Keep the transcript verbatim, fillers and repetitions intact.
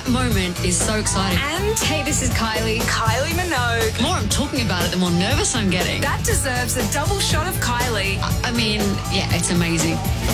moment is so exciting. And hey, this is Kylie. Kylie Minogue. The more I'm talking about it, the more nervous I'm getting. That deserves a double shot of Kylie. I mean, yeah, it's amazing.